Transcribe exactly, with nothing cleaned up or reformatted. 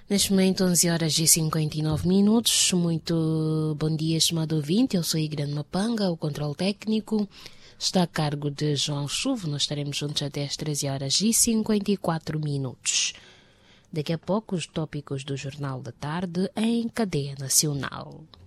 Neste momento, onze horas e cinquenta e nove minutos. Muito bom dia, estimado ouvinte. Eu sou Igran Mapanga, o controle técnico está a cargo de João Chuvo. Nós estaremos juntos até às treze horas e cinquenta e quatro minutos. Daqui a pouco, os tópicos do Jornal da Tarde em cadeia nacional.